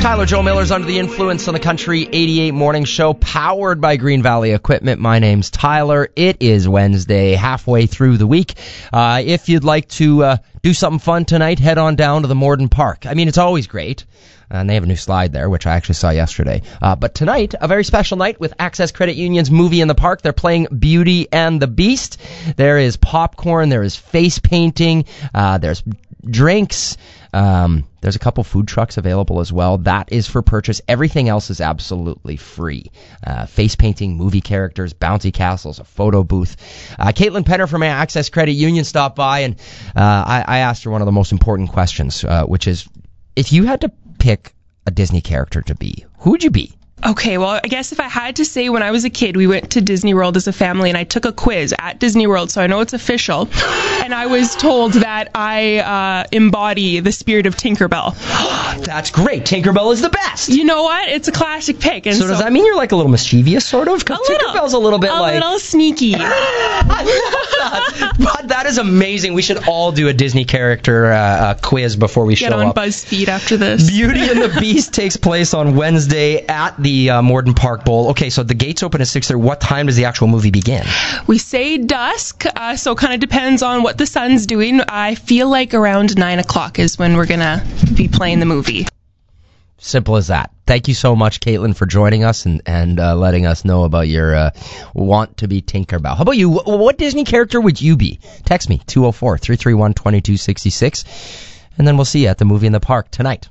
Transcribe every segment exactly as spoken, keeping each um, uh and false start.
Tyler Joe Miller's Under the Influence on the Country eighty-eight Morning Show, powered by Green Valley Equipment. My name's Tyler. It is Wednesday, halfway through the week. Uh, if you'd like to uh, do something fun tonight, head on down to the Morden Park. I mean, it's always great. And they have a new slide there, which I actually saw yesterday. Uh, but tonight, a very special night with Access Credit Union's Movie in the Park. They're playing Beauty and the Beast. There is popcorn. There is face painting. Uh, there's drinks. Um, there's a couple food trucks available as well. That is for purchase. Everything else is absolutely free. Uh, face painting, movie characters, bouncy castles, a photo booth. Uh, Caitlin Penner from Access Credit Union stopped by, and uh, I, I asked her one of the most important questions, uh, which is, if you had to pick a Disney character to be, who would you be? Okay, well, I guess if I had to say, when I was a kid, we went to Disney World as a family, and I took a quiz at Disney World, so I know it's official. And I was told that I uh, embody the spirit of Tinkerbell. That's great. Tinkerbell is the best. You know what? It's a classic pick. And so, so does that mean you're like a little mischievous, sort of? Because Tinkerbell's a little bit a like... A little sneaky. I love that. But that is amazing. We should all do a Disney character uh, uh, quiz before we Get show up. Get on BuzzFeed after this. Beauty and the Beast takes place on Wednesday at the the uh, Morden Park Bowl. Okay, so the gates open at six thirty. What time does the actual movie begin? We say dusk, uh, so kind of depends on what the sun's doing. I feel like around nine o'clock is when we're going to be playing the movie. Simple as that. Thank you so much, Caitlin, for joining us and, and uh, letting us know about your uh, want to be Tinkerbell. How about you? What, what Disney character would you be? Text me, two oh four, three three one, two two six six, and then we'll see you at the Movie in the Park tonight.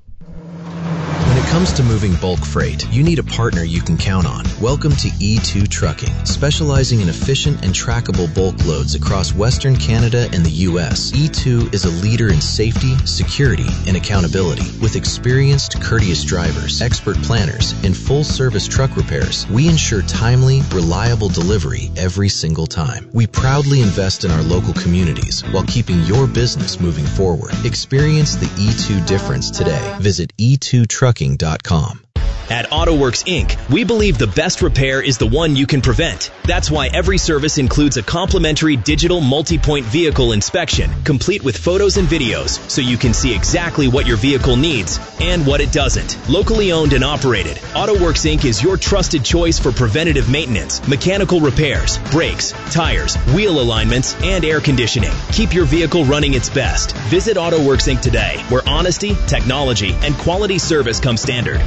When it comes to moving bulk freight, you need a partner you can count on. Welcome to E two Trucking, specializing in efficient and trackable bulk loads across Western Canada and the U S. E two is a leader in safety, security, and accountability. With experienced, courteous drivers, expert planners, and full-service truck repairs, we ensure timely, reliable delivery every single time. We proudly invest in our local communities while keeping your business moving forward. Experience the E two difference today. Visit e two trucking dot com. At AutoWorks Incorporated, we believe the best repair is the one you can prevent. That's why every service includes a complimentary digital multi-point vehicle inspection, complete with photos and videos, so you can see exactly what your vehicle needs and what it doesn't. Locally owned and operated, AutoWorks Incorporated is your trusted choice for preventative maintenance, mechanical repairs, brakes, tires, wheel alignments, and air conditioning. Keep your vehicle running its best. Visit AutoWorks Incorporated today, where honesty, technology, and quality service come standard.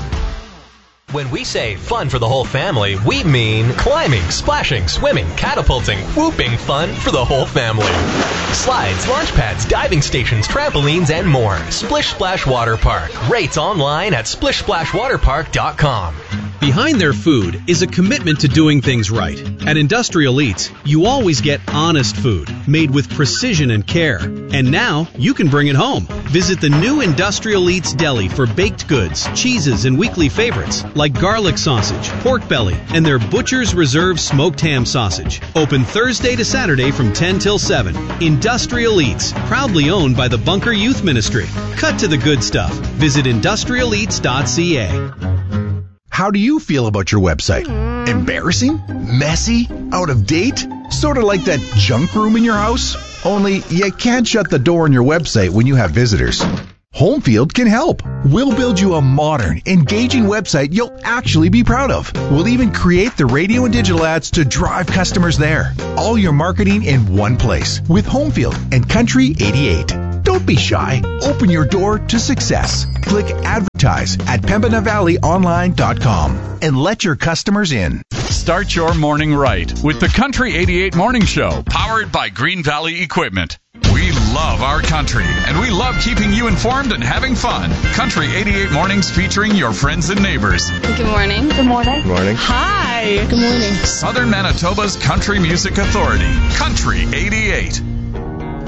When we say fun for the whole family, we mean climbing, splashing, swimming, catapulting, whooping fun for the whole family. Slides, launch pads, diving stations, trampolines, and more. Splish Splash Water Park. Rates online at splish splash water park dot com. Behind their food is a commitment to doing things right. At Industrial Eats, you always get honest food, made with precision and care. And now, you can bring it home. Visit the new Industrial Eats Deli for baked goods, cheeses, and weekly favorites, like garlic sausage, pork belly, and their Butcher's Reserve smoked ham sausage. Open Thursday to Saturday from ten till seven. Industrial Eats, proudly owned by the Bunker Youth Ministry. Cut to the good stuff. Visit industrial eats dot c a. How do you feel about your website? Embarrassing? Messy? Out of date? Sort of like that junk room in your house? Only you can't shut the door on your website when you have visitors. Homefield can help. We'll build you a modern, engaging website you'll actually be proud of. We'll even create the radio and digital ads to drive customers there. All your marketing in one place with Homefield and Country eighty-eight. Don't be shy. Open your door to success. Click advertise at pembina valley online dot com and let your customers in. Start your morning right with the Country eighty-eight Morning Show, powered by Green Valley Equipment. We love our country, and we love keeping you informed and having fun. Country eighty-eight Mornings featuring your friends and neighbors. Good morning. Good morning. Good morning. Hi. Good morning. Southern Manitoba's Country Music Authority, Country eighty-eight.